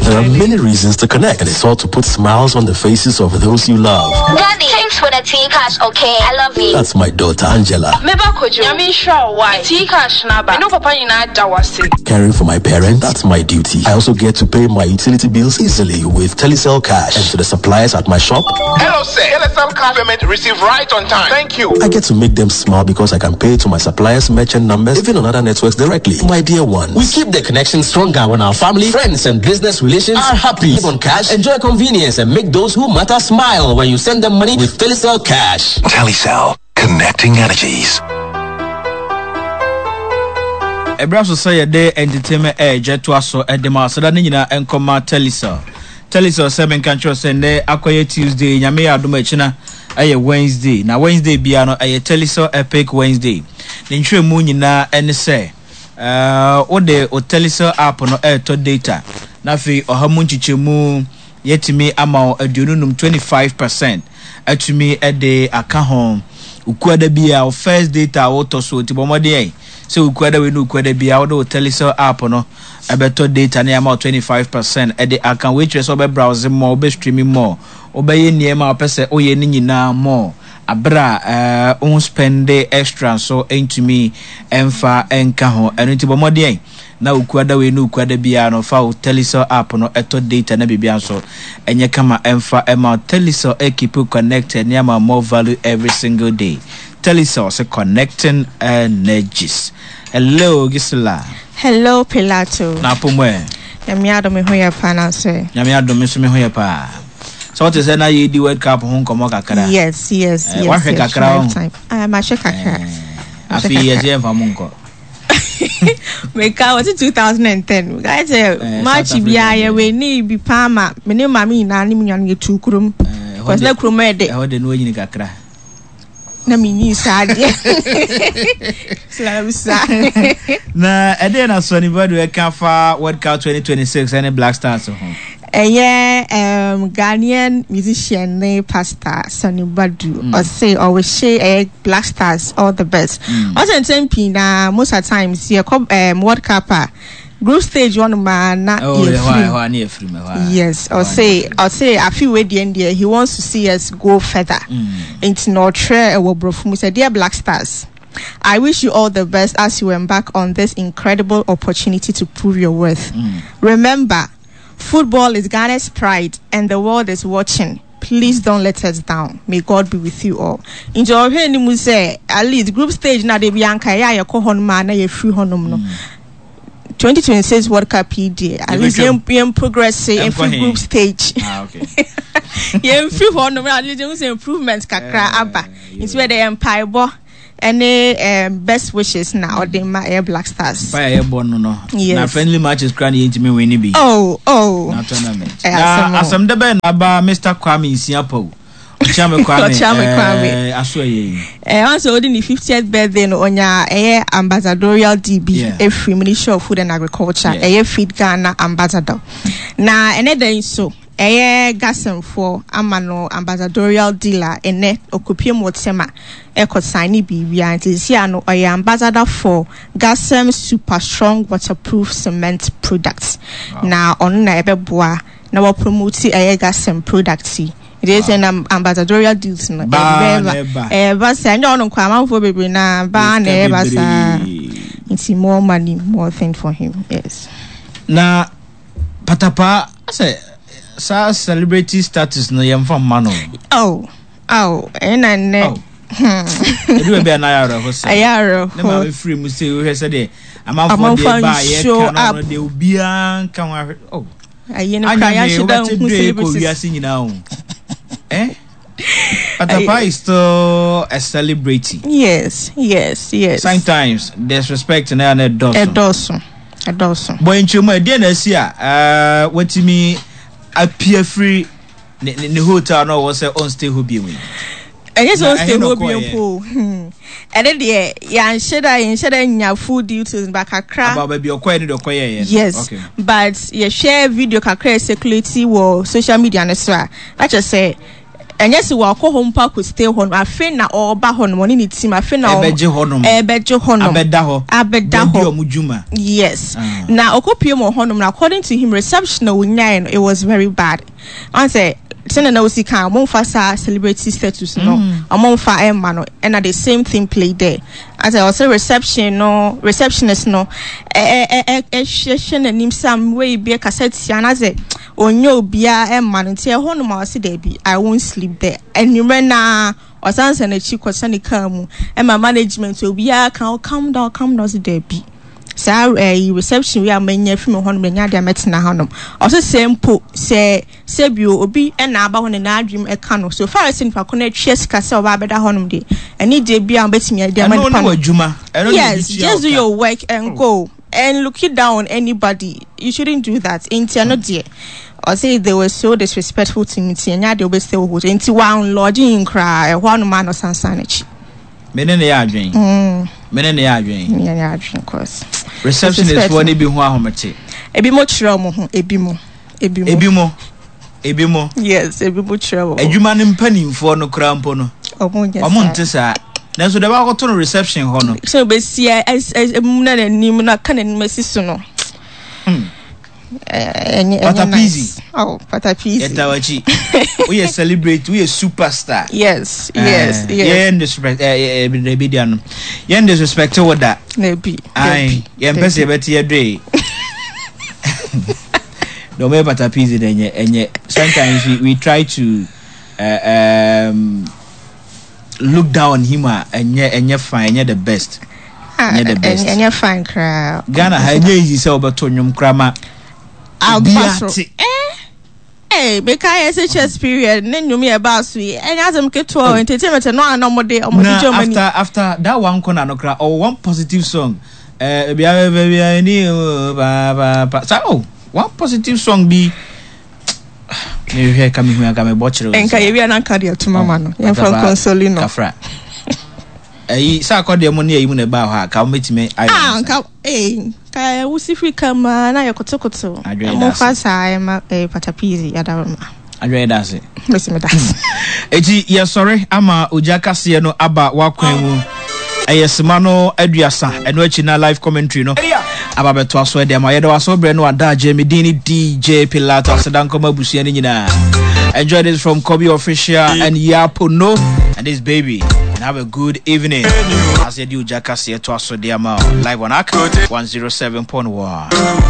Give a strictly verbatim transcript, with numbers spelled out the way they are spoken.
There are many reasons to connect, and it's all to put smiles on the faces of those you love. Daddy, thanks for the tea cash, okay? I love you. That's my daughter, Angela. Caring for my parents, that's my duty. I also get to pay my utility bills easily with Telecel Cash. And to the suppliers at my shop, hello sir, Telecel Cash payment received right on time. Thank you. I get to make them smile because I can pay to my suppliers' merchant numbers, even on other networks directly. My dear ones, we keep the connection stronger when our family, friends, and business relations are happy. Live on cash, enjoy convenience, and make those who matter smile when you send them money with Telecel Cash. Telecel, connecting energies. Ebraso say de entertainment age to aso edema so da nyina enkoma Telecel. Telecel seven control sende akoye Tuesday nyame ya adoma china aye Wednesday na Wednesday bia no aye Telecel Epic Wednesday. Ne nhwe mu nyina ene se eh uh, ode o Telecel app no e to data na fi ohamu nchichemu yetimi ama adununum twenty-five percent atumi e de aka ho ukuada bia first data wo to so tibomode ai so ukuada we no ukuada bia wo Telecel app no abeto data na ama twenty-five percent e de aka we chere so be browse more be streaming more obeye niema opese oye ni nyina more abra eh uh, on spend extra so entumi emfa enka ho eno tibomode ai na ukuada we no ukuada bia no fa Telecel app no eto data na bibia so enye kama emfa ema Telecel e keep you connected near more value every single day. Telecel say connecting energies. Hello Gisela. Hello Pilato. Na pomwe. Nyame adom me hoya pa na say. Nyame adom me so me hoya pa. So what is na ye di World Cup ho nkomo kakra. Yes, yes, eh, yes. Wa hwe kakra ho. Ah ma hwe kakra. Afi ye je mfa munko. Meka was it two thousand ten. Guys, eh, match bia ye we ni bi pama. Me ne mama ina ni munyan ye tu kurum. Cause na kurum e de. E ho de no nyini kakra. Na mi ni sade. Slavisa. Na e de na so ni bodo e ka fa World Cup twenty twenty-six any Black Stars ho. Eh um Ghanaian musician ne pastor Sonny Badu mm. or say always say eh Black Stars all the best. Also tempi na most of times here um World Cup group stage one man na oh why why na free me why yes or say or say I feel with the end he wants to see us go further into no try e wo brofu mu say dear Black Stars, I wish you all the best as you embark on this incredible opportunity to prove your worth. Mm. Remember, football is Ghana's pride and the world is watching. Please don't let us down. May God be with you all. Enjoy any mu say at least group stage na de bianca ya ya ko hon ma na ye free honum no. twenty twenty-six World Cup P D at least in progress say in free group stage. Ah okay. Yeah free honum at least you say improvements kakra aba. It's where the empire bo any um, best wishes now or the my Black Stars. Fire born no no. Yes. Na friendly matches cranny intimate winning be. Oh oh. Na tournament. Na asam de ben aba Mister Kwame Nsiapo. Ochame Kwame. Ochame Kwame. Aso ye. Eh also holding the fiftieth birthday no onya eh ambassadorial D B a free Ministry of Food and Agriculture eh Feed Ghana ambassador. Na ene den so eh gasem for amano ambassadorial dealer ene okopie motema e ko sign bibia ntisia no oya ambassador for Gasem super strong waterproof cement products. Wow. Na on na ebeboa na wa promote eh Gasem products. It is an um, ambassadorial deals no eh ba say no no kwamanfo bebre na ba na e ba sa it's more money more thing for him. Yes. Na patapa say sa celebrity status no yem from mano. Oh, oh, and I know. You be an ayaro ho say. Ayaro. Na ma free mu say we say dey amafo dey ba ye kan no dey obi an kan wa. Oh. Ayi no cry ya should don who celebrity Eh? Patapa is still a celebrity. Yes, yes, yes. Sometimes there's respect in there and a dozen. A dozen. Boy in Chuma, dear Nessia, uh, what to me appear free in the hotel no was on stay who be with. And yes, on stay who be pool. And then the yeah, should I should I your food duties back a crack about baby or quiet or quiet. Yes, okay. But you share video kakra security or social media and so I just say and yes we walk home park could stay home I feel na or ba hon money ni team I feel na ebeje honum ebeje honum abeda ho abeda ho omujuma yes na okopie mo honum na according to him reception no nyan it was very bad I say send na osi kan mo fa sa celebrity status no amon fa emma no and the same thing played there as I also reception no receptionist no eh eh eh hwehwe na nim sam we be cassette na say onyo bia emma no tie ho no ma wase there be I won't sleep there and you na osanse na chi kwasa kan mu emma management obia kan calm down calm down there be sa eh reception we amanya fi me hono nya dia metina hono also sempo se sebio obi e na aba hono na adwim e ka no so far as in fa kona twa sika se oba beda hono de ani de bia betimi dia man pa no yes just do your work and go and look it down on anybody you shouldn't do that inti no de or say they were so disrespectful to me nya de obi say wo inti one lodging cry e ho no man no sansanachi mene ne ya adwen mm mene ne ya adwen ya ya adwen course receptionist for ni bi ho ahomete ebi mo kire mo ho ebi mo ebi mo ebi mo ebi mo yes ebi mo kire mo adwuma ne mpanimfo no krampo no omo yes omo ntesa na so de ba ko to reception ho no so be sia emu na nim na kan nim asiso no eh Patapizi oh Patapizi etawachi we are celebrate we are superstar yes yes yes yeah disrespect eh rebellion yeah disrespect what that maybe ai yeah person beti yedwe no me Patapizi denye enye sometimes we, we try to uh, um look down on him enye enye fine enye the best enye the best enye fine cra Ghana ha enye easy say obeto nyum krama Albaso. Eh, eh, because S H S period, then you me about sweet. And as I'm get to entertainment, and no, no more day or more Germany. After after that one corner no cry or one positive song, eh, be a baby I knew, ba ba. So one positive song be. Maybe here coming here, come a butcher. And can you be an anchor to mama? No, you're from Consolino. Kafra. Eh, sa ko de money you na ba ha ka meet me. Ah, ka eh. Ka usifi kama na yokotokoto mo fasa e ma e Patapizi adawama adwe dase mesi me dase eji ye sorry ama ojakase no aba wakwan mu ayesema no aduasa eno achi na live commentary no aba beto aso de ma yedo aso bre no ada je medini D J Pilato sedan koma busia ni nyina. Enjoy this from Kobe Official and Yapo No and this baby. And have a good evening. As you do, Jackass here to us, live on A C one oh seven point one.